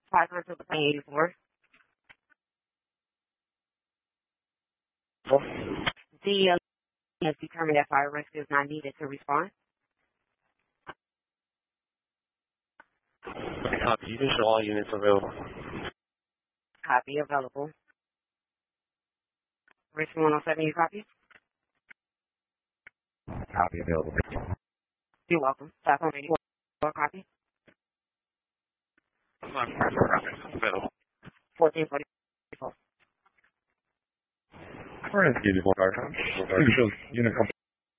500 to 84. The has determined that fire rescue is not needed to respond. Copy. You can show all units available. Copy available. Richmond 107, you copy? Copy available. You're welcome. Southland 84, copy? Available. 1444. Rescue before fire time. Shows unit company.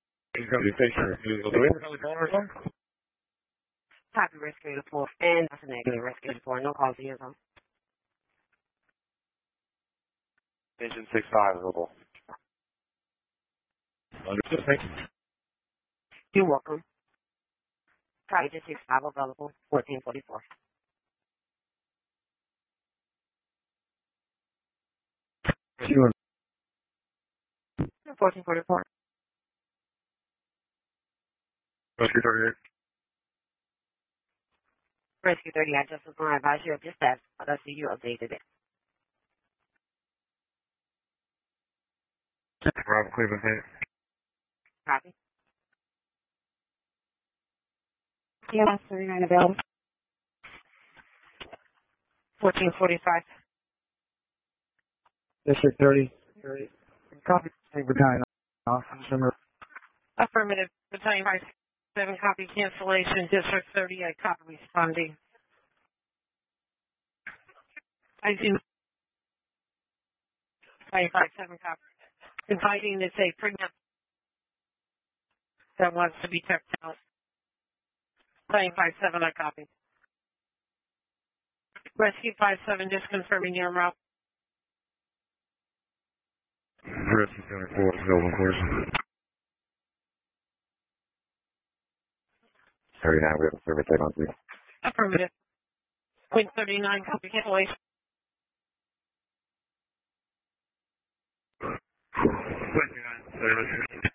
Copy rescue report and that's a negative rescue report. No call to your phone. Engine 65 available. Understood. Thank you. You're welcome. Copy to 65 available. 1444. Sure. 1444. Rescue 38. Rescue 30, I just was going to advise you of dispatch. I see you updated it. Rob Cleveland, hey. Copy. Yeah, 39 available. 1445. District 30. Copy. Battalion officer. Affirmative. Battalion 57, copy cancellation. District 30, I copy responding. I do. Battalion 57, copy. Inviting to say pregnant that wants to be checked out. Battalion 57, I copy. Rescue 57, just confirming your route. Rescue 74, available, please. 39, we have a service tag on 3. Affirmative. Point 39, copy cancellation. 29, service.